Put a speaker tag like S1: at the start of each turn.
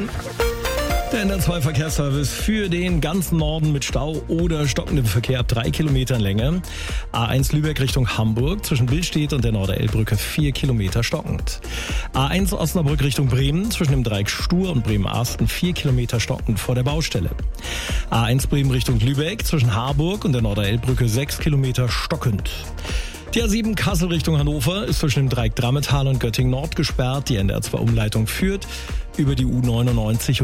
S1: Minuten. Der NDR2-Verkehrsservice für den ganzen Norden mit Stau oder stockendem Verkehr ab 3 Kilometern Länge. A1 Lübeck Richtung Hamburg zwischen Billstedt und der Norderelbbrücke 4 Kilometer stockend. A1 Osnabrück Richtung Bremen zwischen dem Dreieck Stur und Bremen-Arsten 4 Kilometer stockend vor der Baustelle. A1 Bremen Richtung Lübeck zwischen Harburg und der Norderelbbrücke 6 Kilometer stockend. Die A7 Kassel Richtung Hannover ist zwischen dem Dreieck Drammetal und Göttingen Nord gesperrt. Die NDR2-Umleitung führt über die U99